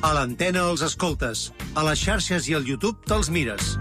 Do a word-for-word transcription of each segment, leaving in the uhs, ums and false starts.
A l'antena els escoltes, a les xarxes i al YouTube te'ls mires.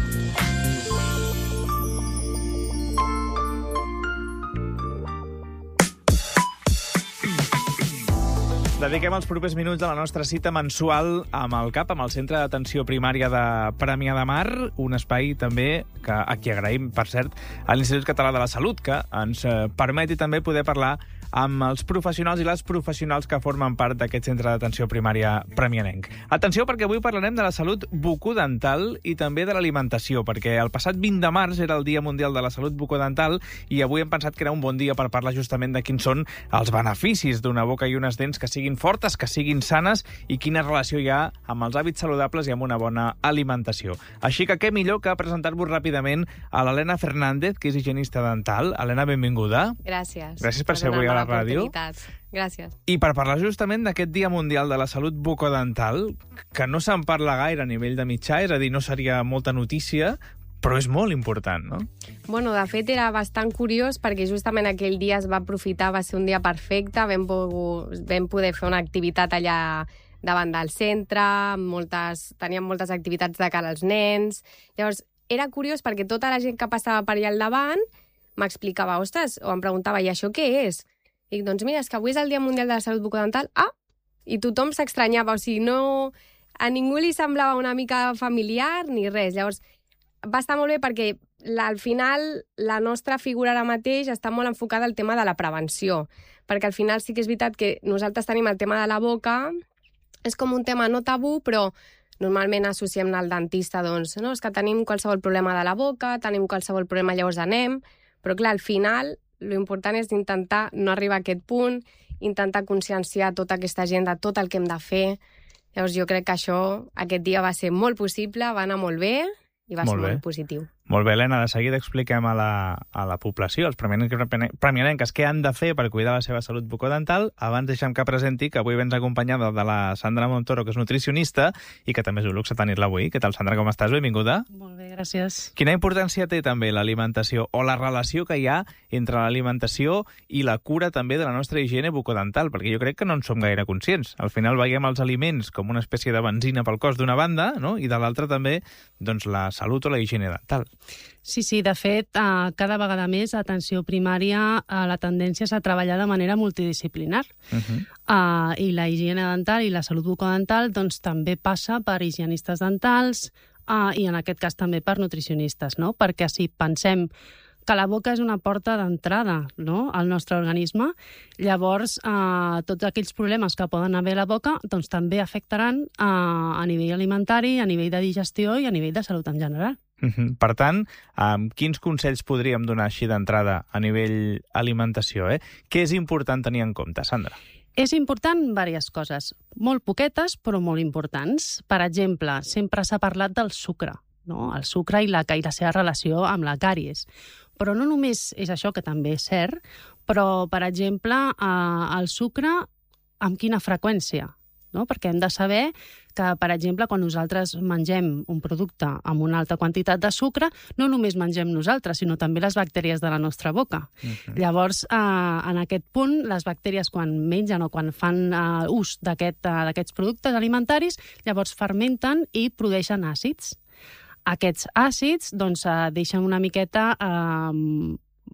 Dediquem els propers minuts de la nostra cita mensual amb el CAP, amb el Centre d'Atenció Primària de Premià de Mar, un espai també que a qui agraïm, per cert, a l'Institut Català de la Salut, que ens permeti també poder parlar amb els professionals i les professionals que formen part d'aquest centre d'atenció primària premianenc. Atenció, perquè avui parlarem de la salut bucodental i també de l'alimentació, perquè el passat vint de març era el Dia Mundial de la Salut Bucodental i avui hem pensat que era un bon dia per parlar justament de quins són els beneficis d'una boca i unes dents que siguin fortes, que siguin sanes i quina relació hi ha amb els hàbits saludables i amb una bona alimentació. Així que què millor que presentar-vos ràpidament a l'Helena Fernández, que és higienista dental. Helena, benvinguda. Gràcies. Gràcies per ser avui a la ràdio. Gràcies. I per parlar justament d'aquest Dia Mundial de la Salut Bucodental, que no se'n parla gaire a nivell de mitjà, és a dir, no seria molta notícia, però és molt important, no? Bueno, de fet, era bastant curiós perquè justament aquell dia es va aprofitar, va ser un dia perfecte, vam, pogut, vam poder fer una activitat allà davant del centre, moltes, teníem moltes activitats de cara als nens. Llavors, era curiós perquè tota la gent que passava per allà al davant m'explicava, ostres, o em preguntava, i això què és? I dic, doncs mira, és que avui és el Dia Mundial de la Salut Bucodental. Ah! I tothom s'estranyava, o sigui, no... A ningú li semblava una mica familiar ni res. Llavors, va estar molt bé perquè la, al final la nostra figura ara mateix està molt enfocada al tema de la prevenció, perquè al final sí que és veritat que nosaltres tenim el tema de la boca, és com un tema no tabú, però normalment associem al dentista, doncs, no, és que tenim qualsevol problema de la boca, tenim qualsevol problema, llavors anem, però clar, al final, lo important és intentar no arribar a aquest punt, intentar conscienciar tota aquesta gent de tot el que hem de fer. Llavors jo crec que això, aquest dia va ser molt possible, va anar molt bé i va molt ser bé. molt positiu. Molt bé, Helena, de seguida expliquem a la, a la població, als premianenques, què han de fer per cuidar la seva salut bucodental. Abans deixem que presenti que avui vens acompanyada de la Sandra Montoro, que és nutricionista, i que també és un luxe tenir-la avui. Què tal, Sandra, com estàs? Benvinguda. Molt bé, gràcies. Quina importància té també l'alimentació o la relació que hi ha entre l'alimentació i la cura també de la nostra higiene bucodental? Perquè jo crec que no en som gaire conscients. Al final veiem els aliments com una espècie de benzina pel cos d'una banda, no? I de l'altra també doncs, la salut o la higiene dental. Sí, sí, de fet, eh, cada vegada més a atenció primària eh, la tendència és a treballar de manera multidisciplinar. Uh -huh. eh, I la higiene dental i la salut bucodental doncs, també passa per higienistes dentals eh, i en aquest cas també per nutricionistes, no? Perquè si pensem que la boca és una porta d'entrada, no?, al nostre organisme, llavors eh, tots aquells problemes que poden haver a la boca doncs, també afectaran eh, a nivell alimentari, a nivell de digestió i a nivell de salut en general. Uh-huh. Per tant, um, quins consells podríem donar així d'entrada a nivell alimentació? Eh? Què és important tenir en compte, Sandra? És important diverses coses, molt poquetes però molt importants. Per exemple, sempre s'ha parlat del sucre, no? El sucre i la, i la seva relació amb la càries. Però no només és això, que també és cert, però, per exemple, eh, el sucre amb quina freqüència? No? Perquè hem de saber que, per exemple, quan nosaltres mengem un producte amb una alta quantitat de sucre, no només mengem nosaltres, sinó també les bactèries de la nostra boca. Uh-huh. Llavors, eh, en aquest punt, les bactèries, quan mengen o quan fan eh, ús d'aquest, eh, d'aquests productes alimentaris, llavors fermenten i produeixen àcids. Aquests àcids doncs, eh, deixen una miqueta eh,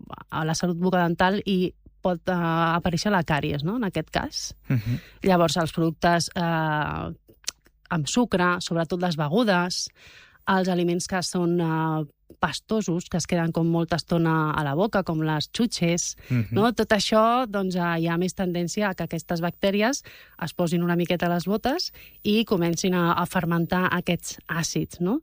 a la salut bucodental i pot uh, aparèixer la càries, no?, en aquest cas. Uh-huh. Llavors, els productes eh, amb sucre, sobretot les begudes, els aliments que són uh, pastosos, que es queden com molta estona a la boca, com les xutxes, uh-huh. no? Tot això, doncs, uh, hi ha més tendència a que aquestes bactèries es posin una miqueta a les botes i comencin a, a fermentar aquests àcids, no?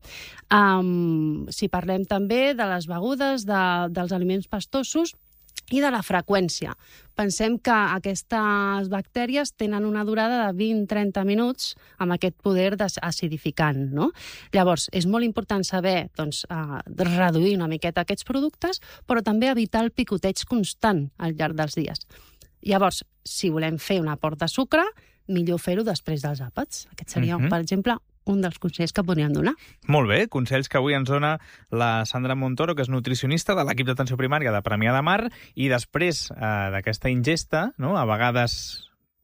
Um, si parlem també de les begudes, de, dels aliments pastosos, i de la freqüència. Pensem que aquestes bactèries tenen una durada de vint a trenta minuts amb aquest poder acidificant, no? Llavors, és molt important saber doncs, eh, reduir una miqueta aquests productes, però també evitar el picoteig constant al llarg dels dies. Llavors, si volem fer un aport de sucre, millor fer-ho després dels àpats. Aquest seria, uh-huh. per exemple, un dels consells que podríem donar. Molt bé, consells que avui ens dona la Sandra Montoro, que és nutricionista de l'equip d'atenció primària de Premià de Mar, i després eh, d'aquesta ingesta, no, a vegades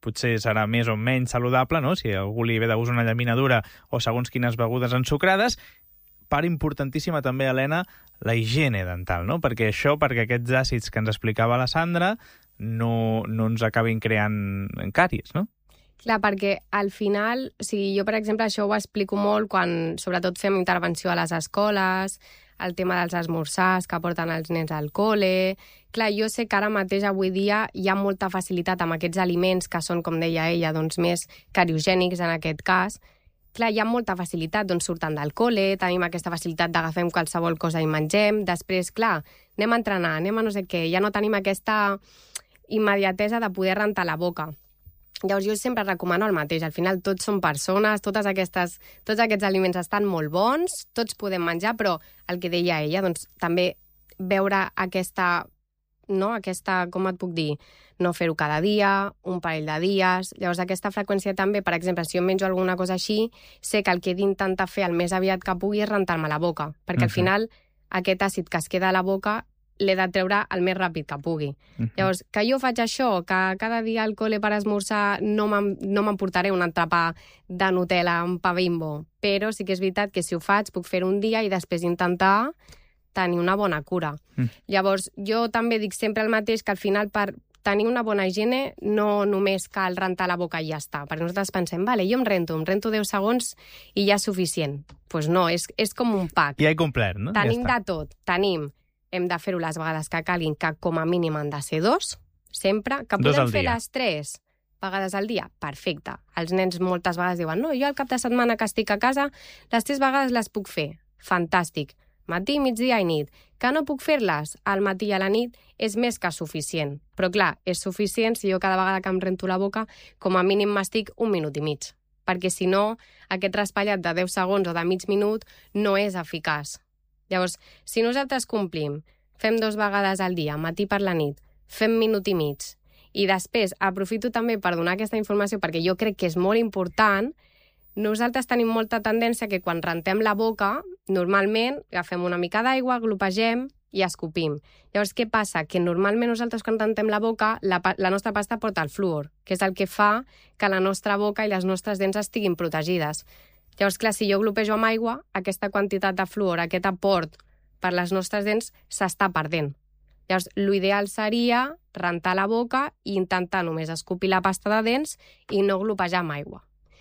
potser serà més o menys saludable, no? Si a algú li ve de gust una llaminadura o segons quines begudes ensucrades. Part importantíssima també, Helena, la higiene dental, no? Perquè això, perquè aquests àcids que ens explicava la Sandra no, no ens acabin creant càries, no? Clar, perquè al final, o sigui, jo, per exemple, això ho explico molt quan, sobretot, fem intervenció a les escoles, el tema dels esmorzars que porten els nens al col·le. Clar, jo sé que ara mateix, avui dia, hi ha molta facilitat amb aquests aliments que són, com deia ella, doncs més cariogènics en aquest cas. Clar, hi ha molta facilitat, doncs surten del col·le, tenim aquesta facilitat d'agafem qualsevol cosa i mengem. Després, clar, anem a entrenar, anem a no sé què, ja no tenim aquesta immediatesa de poder rentar la boca. Llavors, jo sempre recomano el mateix. Al final, tots són persones, totes aquestes, tots aquests aliments estan molt bons, tots podem menjar, però el que deia ella, doncs, també veure aquesta, no, aquesta, com et puc dir, no fer-ho cada dia, un parell de dies. Llavors, aquesta freqüència també, per exemple, si jo menjo alguna cosa així, sé que el que he d'intentar fer el més aviat que pugui és rentar-me la boca, perquè uh-huh. al final aquest àcid que es queda a la boca l'he de treure el més ràpid que pugui. Uh-huh. Llavors, que jo faig això, que cada dia al col·le per esmorzar no m'emportaré un entrepà de Nutella, un pa Bimbo, però sí que és veritat que si ho faig puc fer un dia i després intentar tenir una bona cura. Uh-huh. Llavors, jo també dic sempre el mateix, que al final per tenir una bona higiene no només cal rentar la boca i ja està, perquè nosaltres pensem, vale, jo em rento, em rento deu segons i ja és suficient. Doncs pues no, és, és com un pack. Ja he complert, no? Tenim ja de tot, tenim hem de fer-ho les vegades que calguin, que com a mínim han de ser dos, sempre. Que podem fer les tres vegades al dia? Perfecte. Els nens moltes vegades diuen, no, jo al cap de setmana que estic a casa, les tres vegades les puc fer. Fantàstic. Matí, migdia i nit. Que no puc fer-les al matí i a la nit és més que suficient. Però clar, és suficient si jo cada vegada que em rento la boca, com a mínim m'estic un minut i mig. Perquè si no, aquest raspallat de deu segons o de mig minut no és eficaç. Llavors, si nosaltres complim, fem dues vegades al dia, matí per la nit, fem minut i mig, i després aprofito també per donar aquesta informació, perquè jo crec que és molt important, nosaltres tenim molta tendència que quan rentem la boca, normalment agafem una mica d'aigua, glopegem i escopim. Llavors, què passa? Que normalment nosaltres quan rentem la boca, la, la nostra pasta porta el fluor, que és el que fa que la nostra boca i les nostres dents estiguin protegides. Llavors, clar, si jo glopejo amb aigua, aquesta quantitat de fluor, aquest aport per les nostres dents s'està perdent. Llavors, l'ideal seria rentar la boca i intentar només escopir la pasta de dents i no glopejar amb aigua.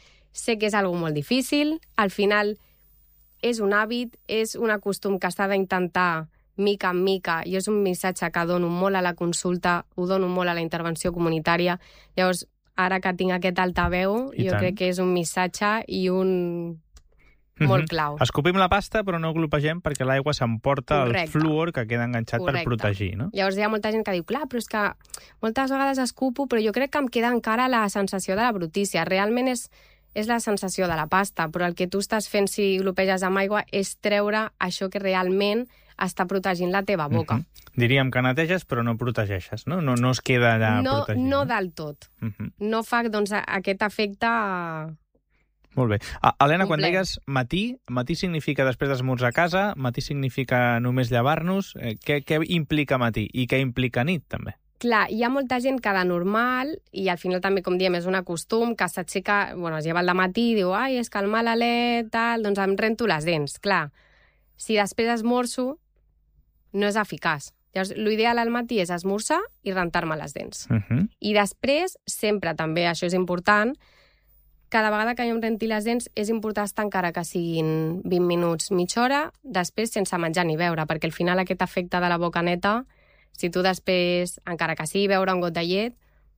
Sé que és algo molt difícil, al final és un hàbit, és un costum que s'ha d'intentar mica en mica, i és un missatge que dono molt a la consulta, ho dono molt a la intervenció comunitària. Llavors, ara que tinc aquest altaveu, I jo tant. crec que és un missatge i un molt clau. Escopim la pasta, però no glopegem perquè l'aigua s'emporta el fluor que queda enganxat Correcte. per protegir, no? Llavors hi ha molta gent que diu, clar, però és que moltes vegades escupo, però jo crec que em queda encara la sensació de la brutícia. Realment és, és la sensació de la pasta, però el que tu estàs fent si glopeges amb aigua és treure això que realment està protegint la teva boca. Uh-huh. Diríem que neteges, però no protegeixes, no? No, no es queda allà no, protegint. No del tot. Uh-huh. No fa, doncs, aquest efecte... Molt bé. Ah, Helena, quan digues matí, matí significa després d'esmorzar a casa, matí significa només llevar-nos. Eh, què, què implica matí? I què implica nit, també? Clar, hi ha molta gent que de normal, i al final també, com diem, és un costum, que s'aixeca, bueno, es lleva al matí i diu, ai, és que el malalet, tal, doncs em rento les dents. Clar, si després esmorzo, no és eficaç. Llavors, l'ideal al matí és esmorzar i rentar-me les dents. Uh-huh. I després, sempre també, això és important, cada vegada que jo em renti les dents és important estar encara que siguin vint minuts, mitja hora, després sense menjar ni beure, perquè al final aquest efecte de la boca neta, si tu després, encara que sigui beure un got de llet,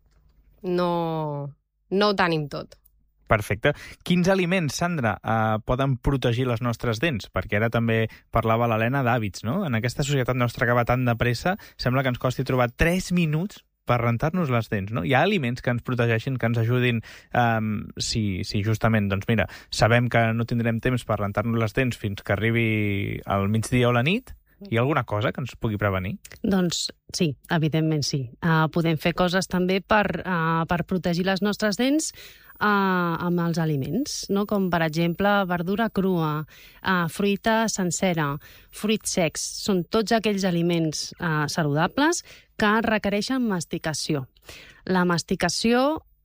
no, no ho tenim tot. Perfecte. Quins aliments, Sandra, eh, poden protegir les nostres dents? Perquè ara també parlava l'Helena d'hàbits, no? En aquesta societat nostra que va tan de pressa, sembla que ens costi trobar tres minuts per rentar-nos les dents, no? Hi ha aliments que ens protegeixin, que ens ajudin, um, si, si justament, doncs mira, sabem que no tindrem temps per rentar-nos les dents fins que arribi al migdia o la nit? Hi ha alguna cosa que ens pugui prevenir? Doncs sí, evidentment sí. Uh, podem fer coses també per, uh, per protegir les nostres dents uh, amb els aliments, no? Com per exemple verdura crua, uh, fruita sencera, fruits secs. Són tots aquells aliments uh, saludables que requereixen masticació. La masticació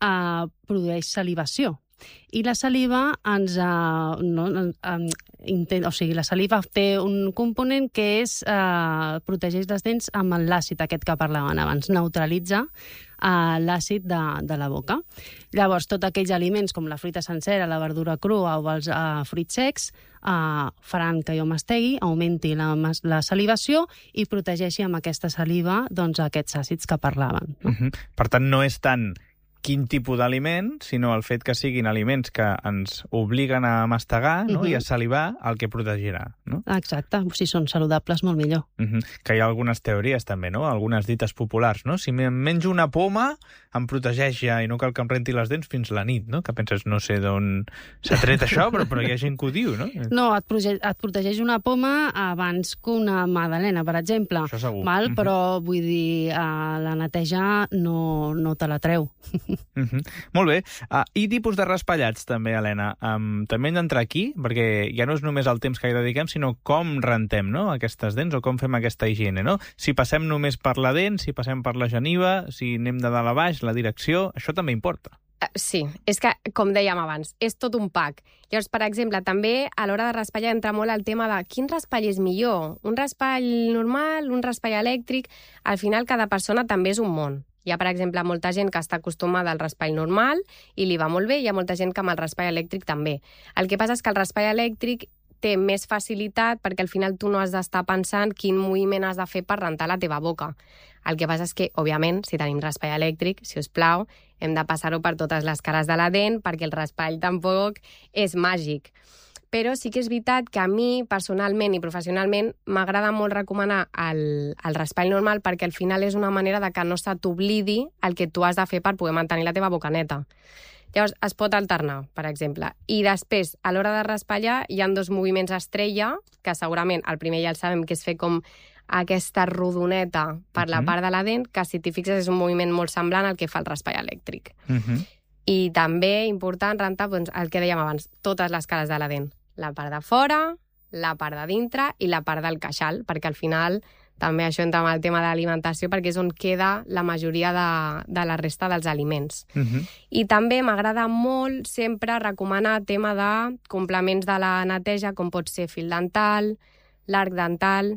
eh, produeix salivació. I la saliva ens... Eh, no, eh, intent, o sigui, la saliva té un component que és eh, protegeix les dents amb l'àcid aquest que parlàvem abans, neutralitza eh, l'àcid de, de la boca. Llavors, tots aquells aliments com la fruita sencera, la verdura crua o els eh, fruits secs eh, faran que jo mastegui, augmenti la, la salivació i protegeixi amb aquesta saliva doncs, aquests àcids que parlàvem. No? Uh-huh. Per tant, no és tant quin tipus d'aliment, sinó el fet que siguin aliments que ens obliguen a mastegar, no? Uh-huh. I a salivar, el que protegirà. No? Exacte, si són saludables, molt millor. Uh-huh. Que hi ha algunes teories també, no? Algunes dites populars, no? Si em menjo una poma, em protegeix ja i no cal que em renti les dents fins la nit, no? Que penses, no sé d'on s'ha tret això, però, però hi ha gent que ho diu, no? No, et, proge- et protegeix una poma abans que una magdalena, per exemple. Això segur. Val? Uh-huh. Però, vull dir, uh, la neteja no, no te la treu. Uh-huh. Molt bé. Uh, I tipus de raspallats, també, Helena. Um, també hem d'entrar aquí, perquè ja no és només el temps que hi dediquem, sinó com rentem, no?, aquestes dents o com fem aquesta higiene, no? Si passem només per la dent, si passem per la geniva, si anem de dalt a baix, la direcció, això també importa. Sí, és que, com dèiem abans, és tot un pack. Llavors, per exemple, també a l'hora de raspallar entra molt el tema de quin raspall és millor. Un raspall normal, un raspall elèctric... Al final, cada persona també és un món. Hi ha, per exemple, molta gent que està acostumada al raspall normal i li va molt bé, i hi ha molta gent que amb el raspall elèctric també. El que passa és que el raspall elèctric té més facilitat perquè al final tu no has d'estar pensant quin moviment has de fer per rentar la teva boca. El que passa és que, òbviament, si tenim raspall elèctric, si us plau, hem de passar-ho per totes les cares de la dent perquè el raspall tampoc és màgic. Però sí que és veritat que a mi, personalment i professionalment, m'agrada molt recomanar el, el raspall normal perquè al final és una manera de que no se t'oblidi el que tu has de fer per poder mantenir la teva boca neta. Llavors, es pot alternar, per exemple. I després, a l'hora de raspallar, hi ha dos moviments estrella, que segurament el primer ja el sabem, que és fer com aquesta rodoneta per uh-huh. la part de la dent, que si t'hi fixes és un moviment molt semblant al que fa el raspall elèctric. Uh-huh. I també, important, rentar doncs, el que dèiem abans, totes les cares de la dent. La part de fora, la part de dintre i la part del queixal, perquè al final també això entra amb el tema de l'alimentació, perquè és on queda la majoria de, de la resta dels aliments. Uh-huh. I també m'agrada molt sempre recomanar tema de complements de la neteja, com pot ser fil dental, l'arc dental,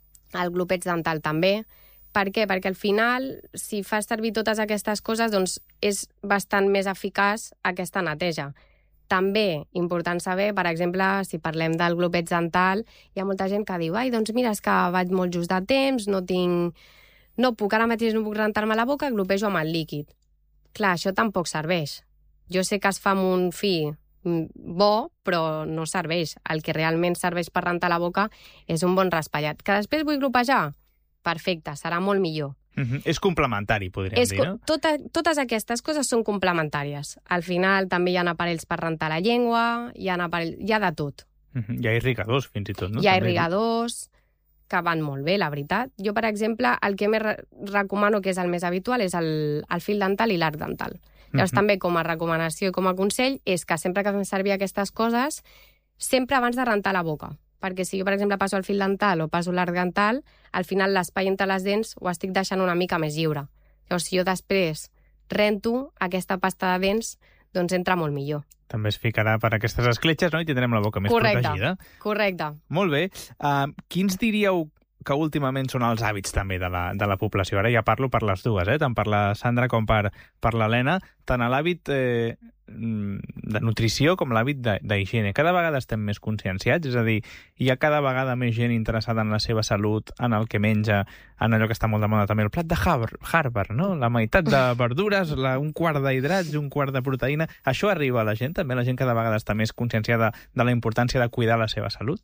el glopets dental també. Per què? Perquè al final, si fas servir totes aquestes coses, doncs és bastant més eficaç aquesta neteja. També, important saber, per exemple, si parlem del glopets dental, hi ha molta gent que diu, ai, doncs mira, és que vaig molt just de temps, no tinc... No puc, ara mateix no puc rentar-me la boca, glopejo amb el líquid. Clar, això tampoc serveix. Jo sé que es fa amb un fi bo, però no serveix. El que realment serveix per rentar la boca és un bon raspallat. Que després vull glopejar? Perfecte, serà molt millor. Uh-huh. És complementari, podríem és, dir, no? Tota, totes aquestes coses són complementàries. Al final també hi ha aparells per rentar la llengua, hi ha, aparells, hi ha de tot. Uh-huh. Hi ha irrigadors, fins i tot, no? Hi ha també, irrigadors que van molt bé, la veritat. Jo, per exemple, el que més re recomano, que és el més habitual, és el, el fil dental i l'arc dental. Llavors, uh-huh. també com a recomanació i com a consell és que sempre que fem servir aquestes coses, sempre abans de rentar la boca. Perquè si jo, per exemple, passo el fil dental o passo l'arc dental, al final l'espai entre les dents ho estic deixant una mica més lliure. Llavors, si jo després rento aquesta pasta de dents, doncs entra molt millor. També es ficarà per aquestes escletxes, no?, i tindrem la boca més correcte, protegida. Correcte. Molt bé. Uh, quins diríeu que últimament són els hàbits també de la, de la població? Ara ja parlo per les dues, eh? Tant per la Sandra com per, per l'Helena, tant a l'hàbit eh, de nutrició com l'hàbit d'higiene. Cada vegada estem més conscienciats, és a dir, hi ha cada vegada més gent interessada en la seva salut, en el que menja, en allò que està molt de moda també, el plat de Harvard, no? La meitat de verdures, la, un quart d'hidrats i un quart de proteïna. Això arriba a la gent també? La gent cada vegada està més conscienciada de la importància de cuidar la seva salut?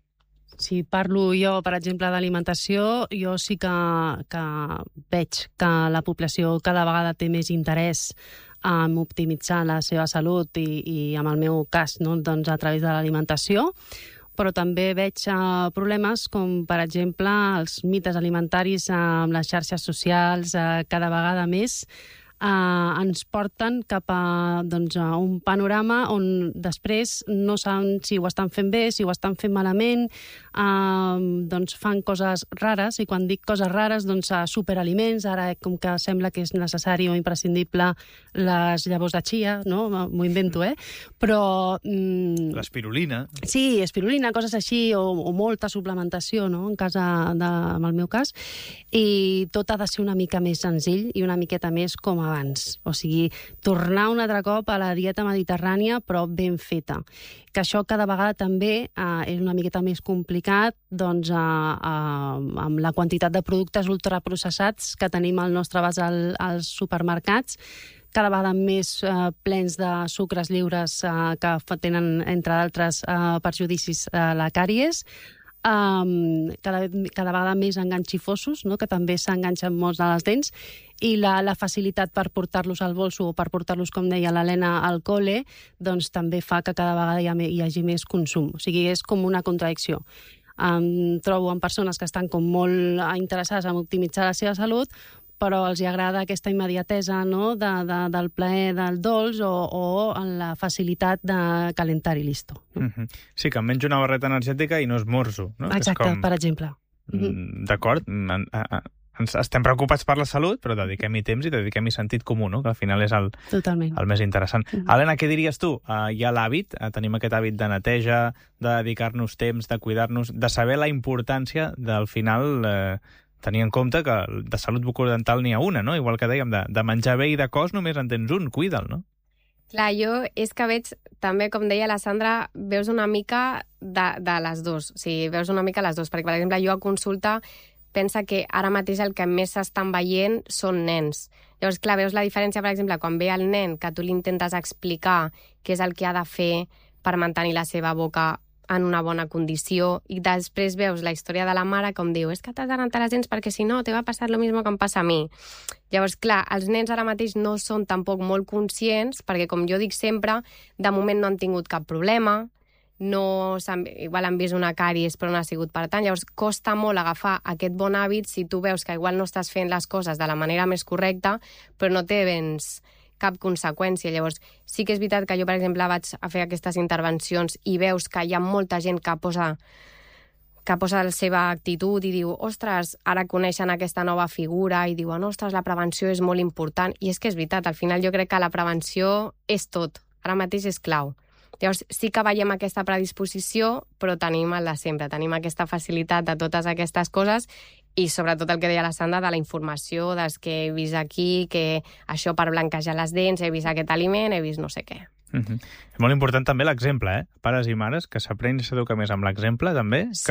Si parlo jo, per exemple, d'alimentació, jo sí que, que veig que la població cada vegada té més interès en optimitzar la seva salut i, i en el meu cas, no? doncs a través de l'alimentació, però també veig uh, problemes com, per exemple, els mites alimentaris amb les xarxes socials uh, cada vegada més eh, ens porten cap a, doncs, a un panorama on després no saben si ho estan fent bé, si ho estan fent malament, eh, doncs fan coses rares, i quan dic coses rares, doncs superaliments, ara com que sembla que és necessari o imprescindible les llavors de chia, no? M'ho invento, eh? Però... Mm, l'espirulina. Sí, espirulina, coses així, o, o molta suplementació, no? En, cas de, de, en el meu cas, i tot ha de ser una mica més senzill i una miqueta més com abans. O sigui, tornar un altre cop a la dieta mediterrània, però ben feta. Que això cada vegada també eh, és una miqueta més complicat, doncs, eh, eh, amb la quantitat de productes ultraprocessats que tenim al nostre abast al, als supermercats, cada vegada més eh, plens de sucres lliures eh, que tenen, entre d'altres, eh, perjudicis eh, la càries, Um, cada, cada vegada més enganxifosos, no? Que també s'enganxen molts de les dents, i la, la facilitat per portar-los al bolso o per portar-los, com deia l'Helena, al col·le, doncs també fa que cada vegada hi, ha, hi hagi més consum. O sigui, és com una contradicció. Um, trobo en persones que estan com molt interessades en optimitzar la seva salut, però els hi agrada aquesta immediatesa, no? de, de, del plaer del dolç, o, o en la facilitat de calentar i listo. No? Mm-hmm. Sí, que em menjo una barreta energètica i no esmorzo. No? Exacte, com... per exemple. Mm, d'acord, ens estem preocupats per la salut, però dediquem-hi temps i dediquem-hi sentit comú, no? Que al final és el, el més interessant. Mm-hmm. Helena, què diries tu? Uh, hi ha l'hàbit, uh, tenim aquest hàbit de neteja, de dedicar-nos temps, de cuidar-nos, de saber la importància del final... Uh, tenir en compte que de salut bucodental n'hi ha una, no? Igual que dèiem, de, de menjar bé i de cos només en tens un, cuida'l, no? Clar, jo és que veig, també, com deia la Sandra, veus una mica de, de les dues. O sigui, veus una mica les dues. Perquè, per exemple, jo a consulta pensa que ara mateix el que més s'estan veient són nens. Llavors, clar, veus la diferència, per exemple, quan ve el nen que tu li intentes explicar què és el que ha de fer per mantenir la seva boca en una bona condició, i després veus la història de la mare com diu, és que t'has de rentar les dents perquè si no te va passar lo mismo que em passa a mi. Llavors, clar, els nens ara mateix no són tampoc molt conscients, perquè, com jo dic sempre, de moment no han tingut cap problema, no igual han vist una càries però no ha sigut per tant. Llavors, costa molt agafar aquest bon hàbit si tu veus que igual no estàs fent les coses de la manera més correcta, però no té vens cap conseqüència. Llavors, sí que és veritat que jo, per exemple, vaig a fer aquestes intervencions i veus que hi ha molta gent que posa, que posa la seva actitud i diu, ostres, ara coneixen aquesta nova figura i diuen, ostres, la prevenció és molt important. I és que és veritat, al final jo crec que la prevenció és tot. Ara mateix és clau. Llavors, sí que veiem aquesta predisposició, però tenim el de sempre, tenim aquesta facilitat de totes aquestes coses i sobretot el que deia la Sandra de la informació, des que he vist aquí, que això per blanquejar les dents, he vist aquest aliment, he vist no sé què. Mm-hmm. És molt important també l'exemple, eh? Pares i mares, que s'aprengui a educar més amb l'exemple, també, que